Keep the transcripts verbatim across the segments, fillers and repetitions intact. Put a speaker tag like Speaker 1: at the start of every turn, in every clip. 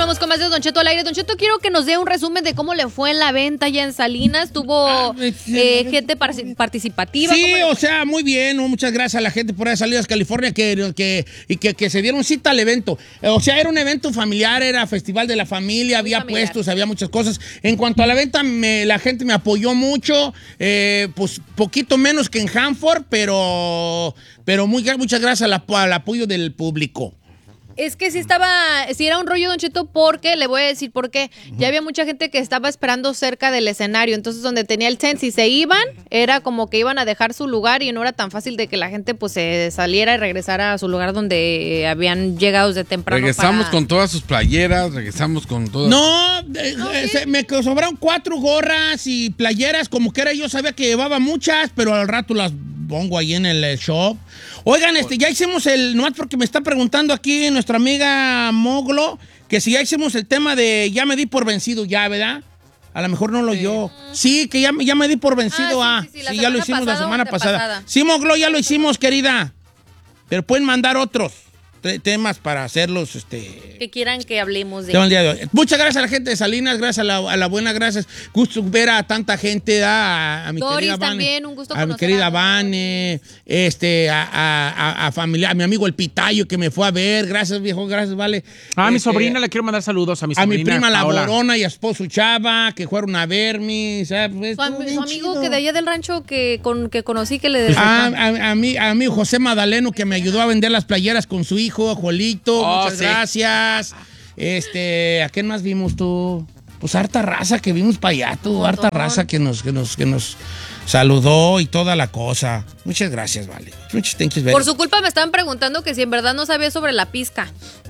Speaker 1: Continuamos con más de Don Cheto al aire. Don Cheto, quiero que nos dé un resumen de cómo le fue en la venta allá en Salinas. ¿Tuvo ah, eh, gente par participativa?
Speaker 2: Sí, o sea, muy bien. ¿no? Muchas gracias a la gente por ahí Salinas, California, que, que, y que, que se dieron cita al evento. O sea, era un evento familiar, era festival de la familia, había familiar. puestos, había muchas cosas. En cuanto a la venta, me, la gente me apoyó mucho, eh, pues poquito menos que en Hanford, pero, pero muy, muchas gracias al, al apoyo del público.
Speaker 1: Es que sí estaba, sí era un rollo, Don Cheto, porque, le voy a decir por qué, uh-huh. ya había mucha gente que estaba esperando cerca del escenario, entonces donde tenía el tent, si se iban, era como que iban a dejar su lugar y no era tan fácil de que la gente pues se saliera y regresara a su lugar donde habían llegado desde temprano.
Speaker 3: Regresamos
Speaker 1: para...
Speaker 3: con todas sus playeras, regresamos con todas...
Speaker 2: No, eh, no eh, se, me sobraron cuatro gorras y playeras, como que era, yo sabía que llevaba muchas, pero al rato las pongo ahí en el shop. Oigan, este, ya hicimos el, nomás porque me está preguntando aquí nuestra amiga Moglo, que si ya hicimos el tema de ya me di por vencido ya, ¿verdad? A lo mejor no lo sí. yo. Sí, que ya, ya me di por vencido, ah, sí, sí, sí, ah. sí ya lo hicimos la semana pasada. pasada. Sí, Moglo, ya lo hicimos, querida. Pero pueden mandar otros temas para hacerlos, este...
Speaker 1: que quieran que hablemos de...
Speaker 2: El día de hoy. Muchas gracias a la gente de Salinas, gracias a la, a la buena, gracias. Gusto ver a tanta gente, a, a mi
Speaker 1: Doris
Speaker 2: querida Vane.
Speaker 1: también, un gusto
Speaker 2: a mi querida a Vane, este, a, a, a, a familia, a mi amigo el Pitayo que me fue a ver, gracias viejo, gracias, vale.
Speaker 4: A
Speaker 2: este,
Speaker 4: mi sobrina le quiero mandar saludos, a mi sobrina.
Speaker 2: A mi prima La
Speaker 4: Paola.
Speaker 2: Borona y a esposo Chava, que fueron a verme, ¿sabes?
Speaker 1: Su, am su amigo chido. Que de allá del rancho que, con, que conocí que le...
Speaker 2: A, a, a, mi, a mi José Madaleno que me ayudó a vender las playeras con su hijo, Juelito. Oh, muchas sí. gracias. Este, ¿a quién más vimos tú? Pues harta raza que vimos para allá, tú, harta raza que nos, que nos, que nos saludó y toda la cosa. Muchas gracias, vale. Muchas thank you,
Speaker 1: Por su culpa me estaban preguntando que si en verdad no sabía sobre la pizca.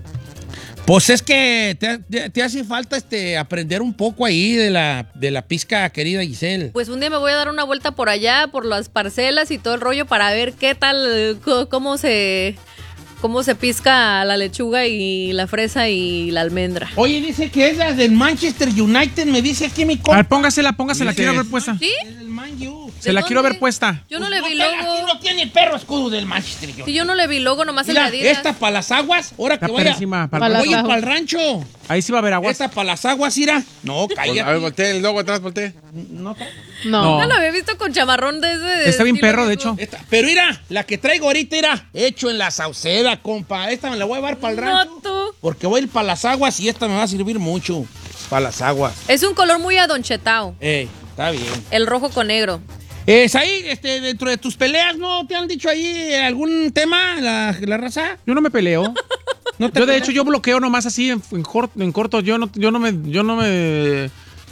Speaker 2: Pues es que te, te, te hace falta este aprender un poco ahí de la, de la pizca, querida Giselle.
Speaker 1: Pues un día me voy a dar una vuelta por allá, por las parcelas y todo el rollo para ver qué tal, cómo se... cómo se pizca la lechuga y la fresa y la almendra.
Speaker 2: Oye, dice que es la del Manchester United, me dice aquí mi compa.
Speaker 4: A ver, póngasela, póngasela, la quiero ver puesta.
Speaker 1: ¿Sí?
Speaker 2: Es del Man U.
Speaker 4: Se la quiero ver puesta.
Speaker 1: Yo no
Speaker 2: pues
Speaker 1: le vi
Speaker 2: no,
Speaker 1: logo.
Speaker 2: Aquí no tiene el perro escudo del Manchester United.
Speaker 1: Si yo no le vi logo, nomás
Speaker 2: Mira,
Speaker 1: en la
Speaker 2: esta para las aguas, ahora que vaya.
Speaker 4: Para
Speaker 2: Oye, para el rancho.
Speaker 4: Ahí sí va a haber aguas.
Speaker 2: Esta para las aguas, Ira. No, cállate.
Speaker 3: A ver, volteé el logo atrás, volteé.
Speaker 2: No,
Speaker 1: no. No. No lo había visto con chamarrón de ese.
Speaker 4: Está bien perro, de hecho.
Speaker 2: Esta, pero mira, la que traigo ahorita, Ira, hecho en la Sauceda, compa. Esta me la voy a llevar para el rancho.
Speaker 1: No, tú.
Speaker 2: Porque voy a ir para las aguas y esta me va a servir mucho. Para las aguas.
Speaker 1: Es un color muy adonchetao.
Speaker 2: Eh, está bien.
Speaker 1: El rojo con negro.
Speaker 2: Es ahí, este, dentro de tus peleas, ¿no te han dicho ahí algún tema, la, la raza?
Speaker 4: Yo no me peleo. ¿No te yo, de hecho, yo bloqueo nomás así en, en, corto, en corto. Yo no, yo no me... Yo no me...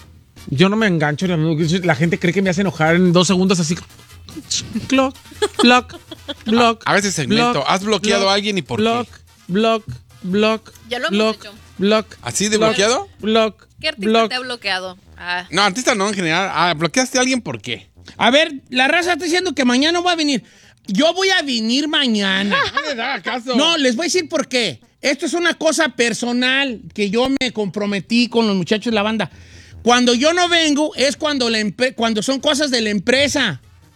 Speaker 4: Yo no me engancho. La gente cree que me hace enojar en dos segundos así. Block, block, block.
Speaker 3: A, a veces segmento. Block, ¿has bloqueado block, a alguien y por
Speaker 4: block,
Speaker 3: qué?
Speaker 4: Block, block,
Speaker 1: ya lo hemos
Speaker 4: block,
Speaker 1: hecho.
Speaker 4: Block.
Speaker 3: ¿Así de
Speaker 4: block,
Speaker 3: bloqueado?
Speaker 4: Block.
Speaker 1: ¿Qué artista block. te ha bloqueado? Ah.
Speaker 3: No, artista no en general. Ah, ¿bloqueaste a alguien por qué?
Speaker 2: A ver, la raza está diciendo que mañana va a venir. Yo voy a venir mañana.
Speaker 3: No les haga caso.
Speaker 2: No, les voy a decir por qué. Esto es una cosa personal que yo me comprometí con los muchachos de la banda. Cuando yo no vengo es cuando, la cuando son cosas de la empresa.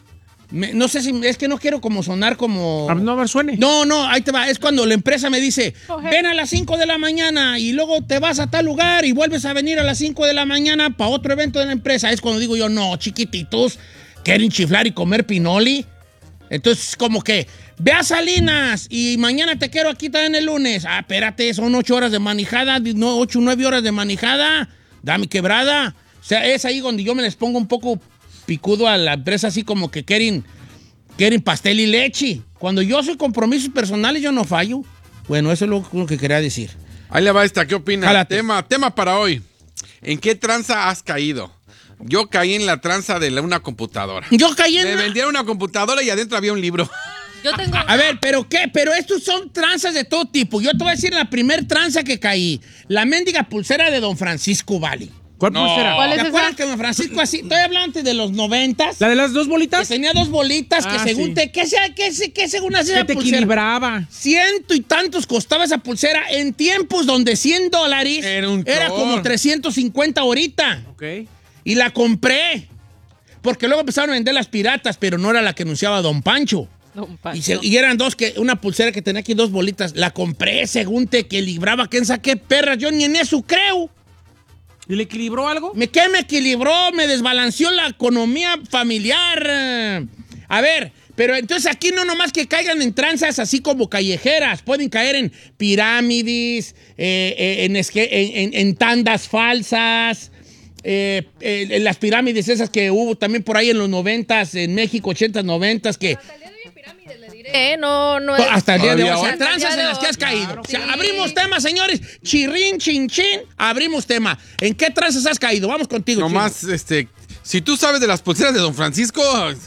Speaker 2: Me, no sé si, es que no quiero como sonar como...
Speaker 4: No, a ver, suene.
Speaker 2: No, no, ahí te va. Es cuando la empresa me dice, okay, ven a las cinco de la mañana y luego te vas a tal lugar y vuelves a venir a las cinco de la mañana para otro evento de la empresa. Es cuando digo yo, no, chiquititos, quieren chiflar y comer pinoli. Entonces, como que, ve a Salinas y mañana te quiero aquí también el lunes. Ah, espérate, son ocho horas de manijada, no, ocho, nueve horas de manijada. Dame quebrada. O sea, es ahí donde yo me les pongo un poco picudo a la empresa, así como que quieren, quieren pastel y leche. Cuando yo soy compromisos personales, yo no fallo. Bueno, eso es lo, lo que quería decir.
Speaker 3: Ahí le va esta, ¿qué opinas? Tema, tema para hoy. ¿En qué tranza has caído? Yo caí en la tranza de una computadora.
Speaker 2: Yo caí en...
Speaker 3: Me vendieron una computadora y adentro había un libro.
Speaker 1: Yo tengo...
Speaker 2: A ver, ¿pero qué? Pero estos son tranzas de todo tipo. Yo te voy a decir la primer tranza que caí. La mendiga pulsera de Don Francisco Valley.
Speaker 4: ¿Cuál no. pulsera?
Speaker 1: ¿Cuál es
Speaker 2: ¿Te
Speaker 1: esa?
Speaker 2: acuerdas que Don Francisco así? Estoy hablando antes de los noventas.
Speaker 4: ¿La de las dos bolitas?
Speaker 2: Que tenía dos bolitas
Speaker 4: ah,
Speaker 2: que según
Speaker 4: sí.
Speaker 2: te... ¿Qué, sea, qué, qué según hacía esa
Speaker 4: te
Speaker 2: pulsera?
Speaker 4: equilibraba.
Speaker 2: Ciento y tantos costaba esa pulsera en tiempos donde cien dólares
Speaker 3: era, un
Speaker 2: era como trescientos cincuenta ahorita.
Speaker 4: Ok.
Speaker 2: Y la compré. Porque luego empezaron a vender las piratas, pero no era la que anunciaba Don Pancho. Y, se, y eran dos, que una pulsera que tenía aquí dos bolitas. La compré según te equilibraba. ¿Quién saqué, perra? Yo ni en eso creo.
Speaker 4: ¿Y le equilibró algo?
Speaker 2: ¿Me, ¿Qué me equilibró? Me desbalanceó la economía familiar. A ver, pero entonces aquí no nomás que caigan en tranzas así como callejeras. Pueden caer en pirámides, eh, eh, en, esque, en, en, en tandas falsas, eh, eh, en las pirámides esas que hubo también por ahí en los noventas, en México, ochentas, noventas, que...
Speaker 1: Hasta el día de hoy hay pirámides, le diré. Eh, no, no es...
Speaker 2: Hasta el día de hoy. O sea,
Speaker 1: Hasta
Speaker 2: tranzas
Speaker 1: el día
Speaker 2: en
Speaker 1: de
Speaker 2: las que has
Speaker 1: hoy.
Speaker 2: caído.
Speaker 1: Claro,
Speaker 2: O sea,
Speaker 1: sí.
Speaker 2: abrimos tema, señores. Chirrín, chin, chin. Abrimos tema. ¿En qué tranzas has caído? Vamos contigo,
Speaker 3: Nomás,
Speaker 2: Chino.
Speaker 3: este, si tú sabes de las pulseras de Don Francisco,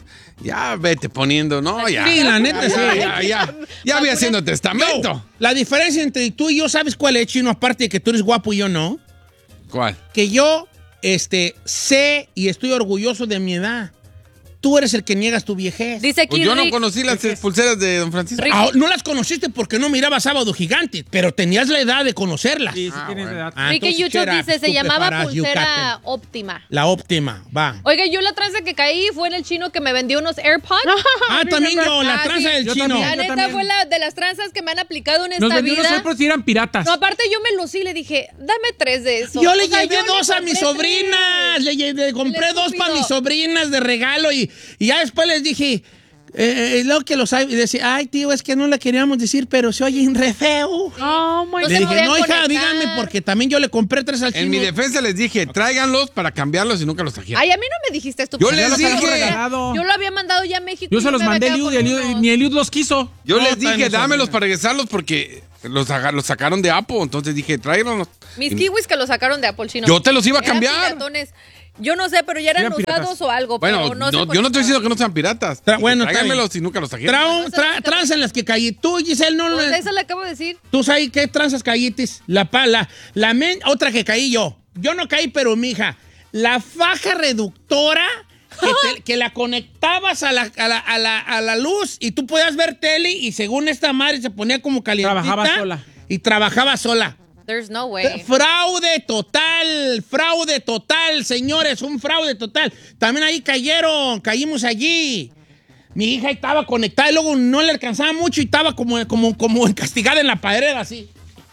Speaker 3: ya vete poniendo, ¿no? Ya.
Speaker 2: Sí, la neta,
Speaker 3: ya,
Speaker 2: sí.
Speaker 3: Ya, ya, ya, ya voy haciendo testamento.
Speaker 2: No, la diferencia entre tú y yo, ¿sabes cuál es, Chino? Aparte de que tú eres guapo y yo no.
Speaker 3: ¿Cuál?
Speaker 2: Que yo este, sé y estoy orgulloso de mi edad. Tú eres el que niegas tu viejez.
Speaker 1: Dice aquí
Speaker 3: Pues yo no
Speaker 1: Rick,
Speaker 3: conocí las pulseras de Don Francisco.
Speaker 1: Rick.
Speaker 2: Ah, no las conociste porque no mirabas Sábado Gigante, pero tenías la edad de conocerlas.
Speaker 4: Sí, sí
Speaker 3: Ah,
Speaker 4: tienes
Speaker 3: bueno.
Speaker 4: edad.
Speaker 2: Ah,
Speaker 1: Rick en
Speaker 2: entonces,
Speaker 1: YouTube
Speaker 2: chera,
Speaker 1: dice, se
Speaker 2: tú
Speaker 1: llamaba
Speaker 2: preparas
Speaker 1: pulsera
Speaker 2: yucaten.
Speaker 1: óptima.
Speaker 2: La óptima, va.
Speaker 1: Oiga, yo la tranza que caí fue en el chino que me vendió unos AirPods.
Speaker 2: Ah, también yo, la
Speaker 1: Ah,
Speaker 2: tranza
Speaker 1: sí.
Speaker 2: del
Speaker 4: Yo
Speaker 2: chino.
Speaker 4: también.
Speaker 1: La neta
Speaker 4: también.
Speaker 1: fue la de las tranzas que me han aplicado en
Speaker 4: Nos
Speaker 1: esta
Speaker 4: vendió unos
Speaker 1: vida.
Speaker 4: AirPods y eran piratas.
Speaker 1: No, aparte yo me lucí y le dije, dame tres de esos.
Speaker 2: Yo le
Speaker 1: O sea,
Speaker 2: llevé
Speaker 1: yo le
Speaker 2: dos a
Speaker 1: compré
Speaker 2: mis
Speaker 1: tres.
Speaker 2: sobrinas. Le, lle- le compré
Speaker 1: El
Speaker 2: dos
Speaker 1: estúpido.
Speaker 2: para mis sobrinas de regalo y, y ya después les dije, eh, eh, luego que los hay, y decía, ay, tío, es que no le queríamos decir, pero se oyen re feo.
Speaker 1: Oh, my
Speaker 2: Le
Speaker 1: God.
Speaker 2: dije,
Speaker 1: podían
Speaker 2: no, hija,
Speaker 1: conectar.
Speaker 2: díganme, porque también yo le compré tres al chino.
Speaker 3: En mi defensa les dije, tráiganlos para cambiarlos y nunca los trajeron.
Speaker 1: Ay, a mí no me dijiste esto.
Speaker 3: Yo
Speaker 1: porque
Speaker 3: les
Speaker 1: los
Speaker 3: dije.
Speaker 1: había
Speaker 4: regalado.
Speaker 1: Yo lo había mandado ya a México.
Speaker 4: Yo
Speaker 1: y
Speaker 4: se los
Speaker 1: me
Speaker 4: mandé a
Speaker 1: había
Speaker 4: Eliud y
Speaker 1: quedado
Speaker 4: Eliud-
Speaker 1: con unos.
Speaker 4: ni Eliud los quiso.
Speaker 3: Yo
Speaker 2: No,
Speaker 3: les
Speaker 2: también
Speaker 3: dije,
Speaker 2: no sabía.
Speaker 3: dámelos para regresarlos porque los, aga- los sacaron de Apple. Entonces dije, tráiganlos.
Speaker 1: Mis
Speaker 3: Y-
Speaker 1: kiwis que los sacaron de Apple chino.
Speaker 3: Yo te los iba a
Speaker 1: Eran
Speaker 3: cambiar.
Speaker 1: piratones. Yo no sé, pero ya eran
Speaker 4: Eran piratas.
Speaker 1: usados o algo.
Speaker 3: Bueno,
Speaker 1: pero no,
Speaker 3: no,
Speaker 1: se
Speaker 3: yo no estoy diciendo
Speaker 1: conectaban.
Speaker 3: que no sean piratas.
Speaker 2: Tra-
Speaker 3: Dije,
Speaker 2: bueno, está
Speaker 3: tráiganmelos
Speaker 2: bien.
Speaker 3: y nunca los trajeron.
Speaker 2: Trao-
Speaker 1: No sé
Speaker 2: tra-
Speaker 1: qué-
Speaker 2: tranza en las que caí. Tú, Giselle, no
Speaker 1: Pues
Speaker 2: le...
Speaker 1: eso le acabo de decir.
Speaker 2: ¿Tú sabes qué tranzas caítis? La pala. La men... Otra que caí yo. Yo no caí, pero mija. La faja reductora que, te- que la conectabas a la, a, la, a, la, a la luz y tú podías ver tele y según esta madre se ponía como calientita.
Speaker 4: Trabajaba sola.
Speaker 2: Y trabajaba sola.
Speaker 1: There's no way.
Speaker 2: Fraude total, fraude total, señores, un fraude total. También ahí cayeron, caímos allí. Mi hija estaba conectada y luego no le alcanzaba mucho y estaba como, como, como castigada en la pared, así.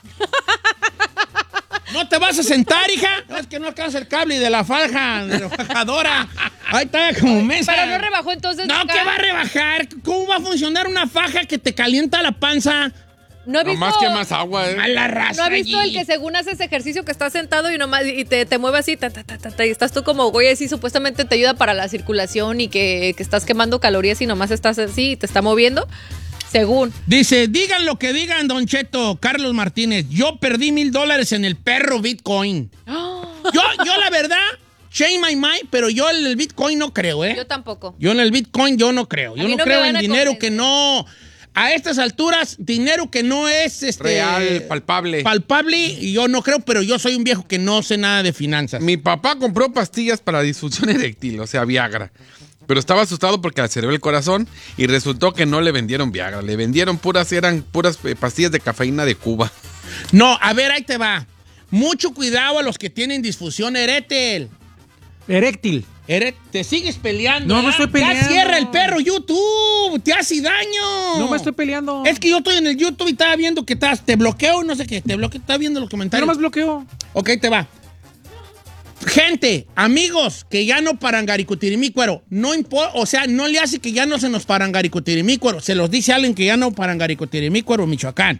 Speaker 2: ¿No te vas a sentar, hija? No, es que no alcanza el cable de la faja, de la fajadora. Ahí está como mesa.
Speaker 1: Pero no rebajó entonces.
Speaker 2: No,
Speaker 1: nunca.
Speaker 2: ¿qué va a rebajar? ¿Cómo va a funcionar una faja que te calienta la panza?
Speaker 1: No he visto.
Speaker 3: Nomás que más agua, ¿eh?
Speaker 2: Mala raza.
Speaker 1: ¿No has visto
Speaker 2: allí.
Speaker 1: el que según haces ejercicio que estás sentado y nomás y te, te mueve así ta, ta, ta, ta, ta, y estás tú como güey así supuestamente te ayuda para la circulación y que, que estás quemando calorías y nomás estás así y te está moviendo? Según.
Speaker 2: Dice, digan lo que digan, Don Cheto, Carlos Martínez. Yo perdí mil dólares en el perro Bitcoin. Yo, yo la verdad, change my mind, pero yo en el Bitcoin no creo, ¿eh?
Speaker 1: Yo tampoco.
Speaker 2: Yo en el Bitcoin yo no creo.
Speaker 1: A
Speaker 2: Yo
Speaker 1: mí
Speaker 2: no,
Speaker 1: no me
Speaker 2: creo
Speaker 1: van
Speaker 2: en
Speaker 1: a
Speaker 2: dinero
Speaker 1: convencer.
Speaker 2: que no... A estas alturas, dinero que no es este,
Speaker 3: Real, palpable.
Speaker 2: palpable, y yo no creo, pero yo soy un viejo que no sé nada de finanzas.
Speaker 3: Mi papá compró pastillas para disfunción eréctil, o sea, Viagra. Pero estaba asustado porque le aceleró el corazón y resultó que no le vendieron Viagra. Le vendieron puras, eran puras eh, pastillas de cafeína de Cuba.
Speaker 2: No, a ver, ahí te va. Mucho cuidado a los que tienen disfunción eréctil.
Speaker 4: Eréctil.
Speaker 2: Ere- te sigues peleando.
Speaker 4: No me
Speaker 2: ¿verdad?
Speaker 4: estoy peleando.
Speaker 2: Ya cierra el perro YouTube. Te hace daño.
Speaker 4: No me estoy peleando.
Speaker 2: Es que yo estoy en el YouTube y estaba viendo que estás, te bloqueo, no sé qué, te bloqueo, estaba viendo los
Speaker 4: Yo
Speaker 2: comentarios.
Speaker 4: nomás bloqueo.
Speaker 2: Ok, te va. Gente, amigos, que ya no parangaricutirimícuaro, no importa, o sea, no le hace que ya no se nos parangaricutirimícuaro, se los dice alguien que ya no parangaricutirimícuaro, Michoacán.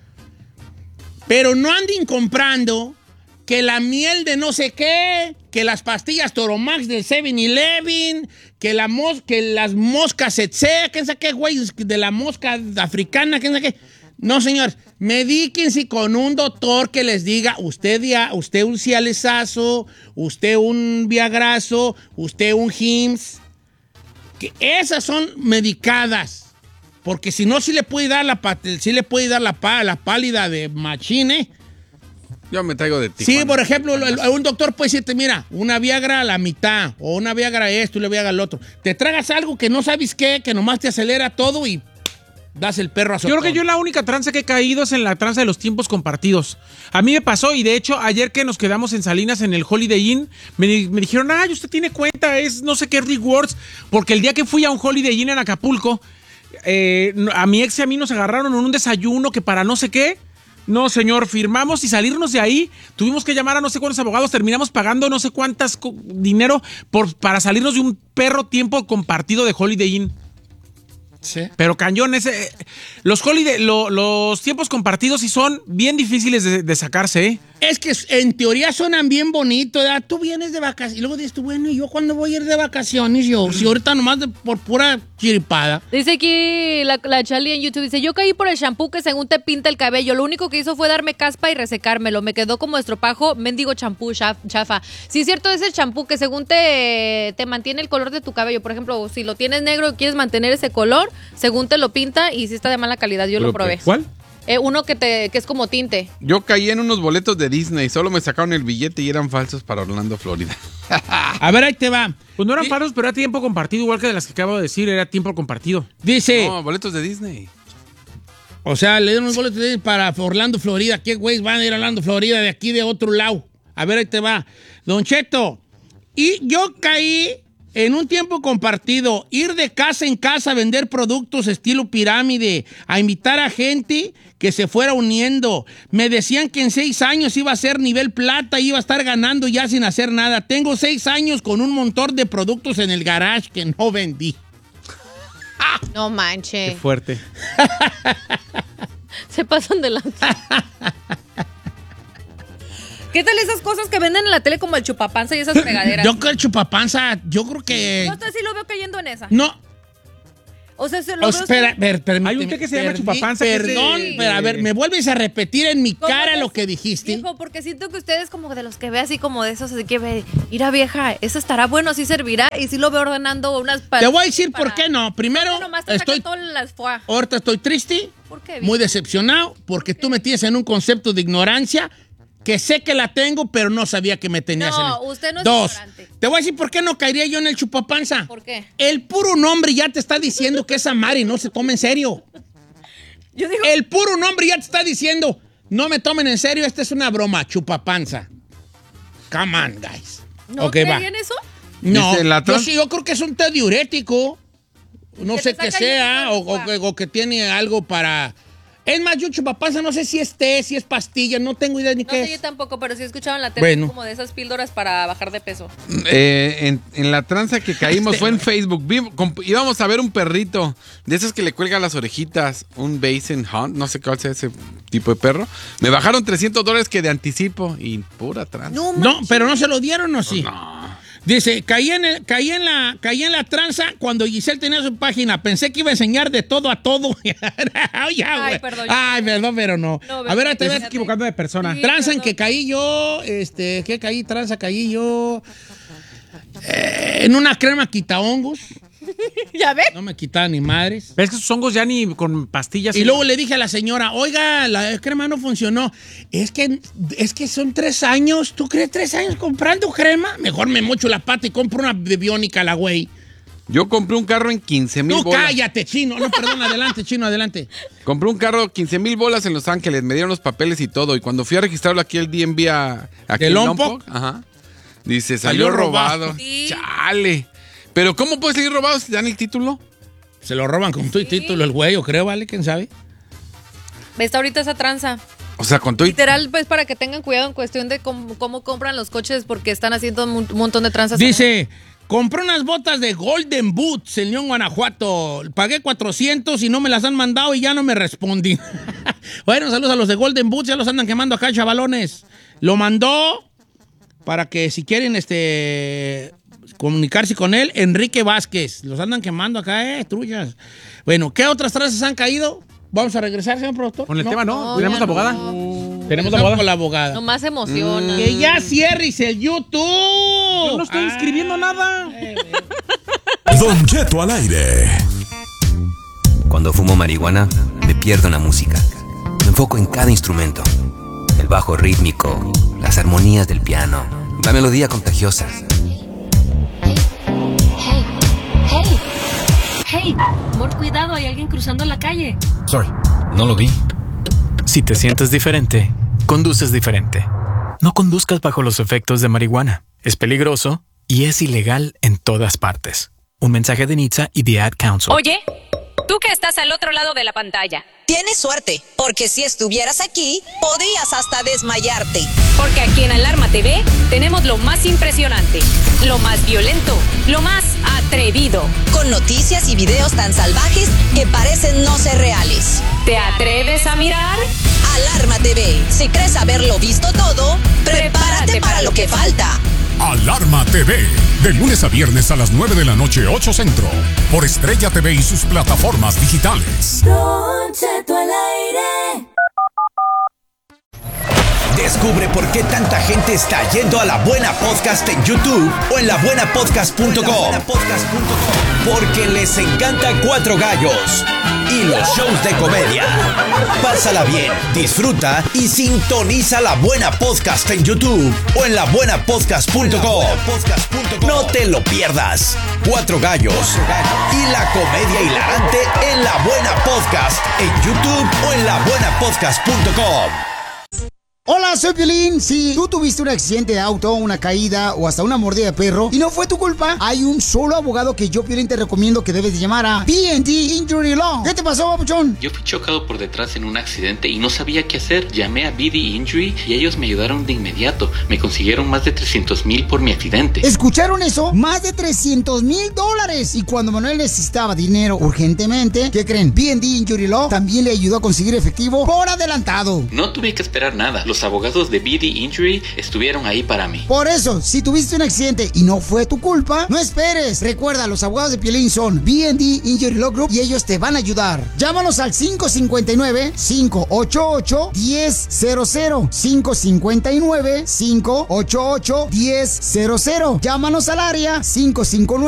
Speaker 2: Pero no anden comprando que la miel de no sé qué, que las pastillas Toromax del seven eleven, que, la mos que las moscas Etsea, quién sabe qué, güey, de la mosca africana, quién sabe qué. No, señores, medíquense con un doctor que les diga, usted, ya, usted un cialesazo, usted un viagrazo, usted un H I M S, que esas son medicadas. Porque si no, sí le puede dar la, sí le puede dar la, la pálida de machine.
Speaker 3: Yo me traigo de ti.
Speaker 2: Sí, por ejemplo, el- el- un doctor puede decirte, mira, una Viagra a la mitad, o una Viagra esto y una Viagra al otro. Te tragas algo que no sabes qué, que nomás te acelera todo y das el perro a
Speaker 4: Yo creo que yo la única tranza que he caído es en la tranza de los tiempos compartidos. A mí me pasó y de hecho ayer que nos quedamos en Salinas en el Holiday Inn, me, di- me dijeron, ay, usted tiene cuenta, es no sé qué rewards, porque el día que fui a un Holiday Inn en Acapulco, eh, a mi ex y a mí nos agarraron en un desayuno que para no sé qué. No, señor, firmamos y salirnos de ahí. Tuvimos que llamar a no sé cuántos abogados. Terminamos pagando no sé cuántas co- dinero por, para salirnos de un perro tiempo compartido de Holiday Inn.
Speaker 2: Sí.
Speaker 4: Pero cañón, ese, los holiday, lo, los tiempos compartidos sí son bien difíciles de, de sacarse, ¿eh?
Speaker 2: Es que en teoría suenan bien bonitos, ¿verdad? Tú vienes de vacaciones y luego dices tú, bueno, ¿y yo cuándo voy a ir de vacaciones? Yo, si ahorita nomás de, por pura chiripada.
Speaker 1: Dice aquí la, la Charlie en YouTube, dice, yo caí por el shampoo que según te pinta el cabello, lo único que hizo fue darme caspa y resecármelo, me quedó como estropajo, mendigo champú, chaf, chafa. Sí es cierto, es el champú que según te, te mantiene el color de tu cabello, por ejemplo, si lo tienes negro y quieres mantener ese color, según te lo pinta y si está de mala calidad, yo lo probé.
Speaker 4: ¿Cuál?
Speaker 1: Eh, uno que te que es como tinte.
Speaker 3: Yo caí en unos boletos de Disney, solo me sacaron el billete y eran falsos para Orlando, Florida.
Speaker 2: A ver, ahí te va.
Speaker 4: Pues no eran
Speaker 2: Di-
Speaker 4: paros, pero era tiempo compartido, igual que de las que acabo de decir, era tiempo compartido.
Speaker 2: Dice,
Speaker 3: No, boletos de Disney.
Speaker 2: o sea, le dieron un boleto de- para Orlando, Florida. ¿Qué güeyes van a ir a Orlando, Florida de aquí de otro lado? A ver, ahí te va. Don Cheto, y yo caí en un tiempo compartido, ir de casa en casa a vender productos estilo pirámide, a invitar a gente que se fuera uniendo. Me decían que en seis años iba a ser nivel plata, iba a estar ganando ya sin hacer nada. Tengo seis años con un montón de productos en el garage que no vendí.
Speaker 1: No manche.
Speaker 4: Qué fuerte.
Speaker 1: Se pasan de lanza. ¿Qué tal esas cosas que venden en la tele como el chupapanza y esas fregaderas?
Speaker 2: Yo creo que el chupapanza, yo creo que...
Speaker 1: Yo hasta sí lo veo cayendo en esa.
Speaker 2: No,
Speaker 1: O sea, se lo
Speaker 2: o
Speaker 1: veo
Speaker 2: espera,
Speaker 1: así.
Speaker 2: per- permíteme,
Speaker 4: Hay un té que se llama
Speaker 2: perdí-
Speaker 4: chupapanza que es de-
Speaker 2: Perdón, pero a ver, me vuelves a repetir en mi
Speaker 1: ¿Cómo
Speaker 2: cara
Speaker 1: ves?
Speaker 2: lo que dijiste.
Speaker 1: Viejo, porque siento que ustedes como de los que ve así como de esos, así que ve, mira vieja, eso estará bueno, sí servirá, y sí lo veo ordenando unas
Speaker 2: Te voy a decir por qué no. Primero,
Speaker 1: Nomás te
Speaker 2: estoy,
Speaker 1: saca todas las foie.
Speaker 2: ahorita estoy triste,
Speaker 1: ¿Por qué,
Speaker 2: muy
Speaker 1: viejo?
Speaker 2: decepcionado, porque tú me tienes en un concepto de ignorancia que sé que la tengo, pero no sabía que me tenías
Speaker 1: No,
Speaker 2: en el...
Speaker 1: usted no es
Speaker 2: Dos,
Speaker 1: ignorante.
Speaker 2: te voy a decir por qué no caería yo en el chupapanza.
Speaker 1: ¿Por qué?
Speaker 2: El puro nombre ya te está diciendo que esa Mari no se toma en serio.
Speaker 1: Yo digo,
Speaker 2: El puro nombre ya te está diciendo, no me tomen en serio, esta es una broma, chupapanza. Come on, guys.
Speaker 1: ¿no
Speaker 2: Ok, va.
Speaker 1: creían eso?
Speaker 2: No,
Speaker 3: Dice la
Speaker 2: yo,
Speaker 3: trans-
Speaker 2: sí, yo creo que es un té diurético. No
Speaker 1: Que
Speaker 2: sé
Speaker 1: te
Speaker 2: qué
Speaker 1: saca
Speaker 2: sea,
Speaker 1: ahí
Speaker 2: o,
Speaker 1: un
Speaker 2: o que- o que tiene algo para... Es más, yo chupapanza no sé si es té, si es pastilla, no tengo idea ni
Speaker 1: No
Speaker 2: qué
Speaker 1: sé, yo
Speaker 2: es.
Speaker 1: tampoco, pero sí he escuchado en la tele
Speaker 2: Bueno.
Speaker 1: como de esas píldoras para bajar de peso.
Speaker 3: Eh, en, en la tranza que caímos fue en Facebook. Vi- comp- íbamos a ver un perrito de esos que le cuelgan las orejitas, un Basin Hunt, no sé cuál sea ese tipo de perro. Me bajaron trescientos dólares que de anticipo y pura tranza.
Speaker 1: No,
Speaker 2: No,
Speaker 1: manches.
Speaker 2: pero no se lo dieron, ¿o sí?
Speaker 3: No.
Speaker 2: Dice, caí en, el- caí, en la, caí en la tranza cuando Giselle tenía su página. Pensé que iba a enseñar de todo a todo. Ay, ya,
Speaker 1: Ay,
Speaker 2: güey.
Speaker 1: perdón.
Speaker 2: Ay, perdón, pero no.
Speaker 1: No,
Speaker 2: a ver, ahí te
Speaker 4: Te
Speaker 2: ves.
Speaker 4: estás equivocando de persona.
Speaker 1: Sí.
Speaker 2: Tranza en
Speaker 1: perdón.
Speaker 2: que caí yo, este, ¿qué caí? Tranza caí yo. eh, en una crema quitahongos.
Speaker 1: ¿Ya ves?
Speaker 2: No me quitaba ni madres.
Speaker 4: ¿Ves que esos hongos ya ni con pastillas?
Speaker 2: Y luego le dije a la señora, oiga, la crema no funcionó. Es que, es que son tres años. ¿Tú crees tres años comprando crema? Mejor me mocho la pata y compro una de biónica, la güey.
Speaker 3: Yo compré un carro en quince mil
Speaker 2: Tú
Speaker 3: bolas.
Speaker 2: cállate, chino. No, perdón, adelante, chino, adelante.
Speaker 3: Compré un carro quince mil bolas en Los Ángeles, me dieron los papeles y todo. Y cuando fui a registrarlo aquí el D M V a, aquí
Speaker 2: ¿De
Speaker 3: en
Speaker 2: Lompoc?
Speaker 3: Lompoc, ajá, dice, salió,
Speaker 2: Salió robado.
Speaker 3: robado.
Speaker 1: Sí.
Speaker 3: Chale. Pero ¿cómo puede seguir robado si dan el título?
Speaker 2: Se lo roban con tu y título el güey, yo creo, ¿vale? ¿Quién sabe?
Speaker 1: Está ahorita esa tranza.
Speaker 3: O sea, con todo y...
Speaker 1: Literal, pues para que tengan cuidado en cuestión de cómo, cómo compran los coches porque están haciendo un montón de tranzas.
Speaker 2: Dice, compré unas botas de Golden Boots en León, Guanajuato. Pagué cuatrocientos y no me las han mandado y ya no me respondí. Bueno, saludos a los de Golden Boots, ya los andan quemando acá, chavalones. Lo mandó para que si quieren este comunicarse con él, Enrique Vázquez. Los andan quemando acá, eh, truchas. Bueno, ¿qué otras trazas han caído? Vamos a regresar, señor productor.
Speaker 4: Con el tema, ¿no?
Speaker 1: No,
Speaker 4: ¿Tenemos
Speaker 1: ya
Speaker 4: la abogada?
Speaker 1: no.
Speaker 4: ¿Tenemos la
Speaker 2: Estamos
Speaker 4: abogada?
Speaker 2: con la abogada.
Speaker 1: Nomás se emociona.
Speaker 2: Que ya cierres el YouTube.
Speaker 4: Yo no estoy escribiendo nada.
Speaker 5: Don Cheto al aire.
Speaker 6: Cuando fumo marihuana, me pierdo en la música. Me enfoco en cada instrumento. El bajo rítmico, las armonías del piano, la melodía contagiosa.
Speaker 7: Hey, hey, hey, amor, cuidado, hay alguien cruzando la calle.
Speaker 6: Sorry, no lo vi.
Speaker 8: Si te sientes diferente, conduces diferente. No conduzcas bajo los efectos de marihuana. Es peligroso y es ilegal en todas partes. Un mensaje de N H T S A y The Ad Council.
Speaker 7: Oye,
Speaker 9: Tú que estás al otro lado de la pantalla.
Speaker 10: Tienes suerte, porque si estuvieras aquí, podrías hasta desmayarte.
Speaker 9: Porque aquí en Alarma T V tenemos lo más impresionante, lo más violento, lo más atrevido.
Speaker 10: Con noticias y videos tan salvajes que parecen no ser reales.
Speaker 9: ¿Te atreves a mirar?
Speaker 10: Alarma T V. Si crees haberlo visto todo, prepárate, prepárate para, para lo que falta.
Speaker 5: Alarma T V, de lunes a viernes a las nueve de la noche, ocho Centro, por Estrella T V y sus plataformas digitales.
Speaker 11: Don Cheto al aire.
Speaker 12: Descubre por qué tanta gente está yendo a La Buena Podcast en YouTube o en la buena podcast punto com. Porque les encanta Cuatro Gallos y los shows de comedia. Pásala bien, disfruta y sintoniza La Buena Podcast en YouTube o en la buena podcast punto com. No te lo pierdas. Cuatro Gallos y la comedia hilarante en La Buena Podcast en YouTube o en la buena podcast punto com.
Speaker 13: Hola, soy Piolín. Si tú tuviste un accidente de auto, una caída o hasta una mordida de perro y no fue tu culpa, hay un solo abogado que yo, Piolín, te recomiendo que debes de llamar a B and D Injury Law. ¿Qué te pasó, papuchón?
Speaker 14: Yo fui chocado por detrás en un accidente y no sabía qué hacer. Llamé a B D Injury y ellos me ayudaron de inmediato. Me consiguieron más de trescientos mil por mi accidente.
Speaker 13: ¿Escucharon eso? Más de trescientos mil dólares. Y cuando Manuel necesitaba dinero urgentemente, ¿qué creen? B and D Injury Law también le ayudó a conseguir efectivo por adelantado.
Speaker 14: No tuve que esperar nada. Los abogados de B D Injury estuvieron ahí para mí.
Speaker 13: Por eso, si tuviste un accidente y no fue tu culpa, no esperes. Recuerda, los abogados de Piolín son B and D Injury Law Group y ellos te van a ayudar. Llámanos al cinco cinco nueve, cinco ocho ocho, uno cero cero cero. cinco cinco nueve, cinco ocho ocho, uno cero cero cero. Llámanos al área cinco cinco nueve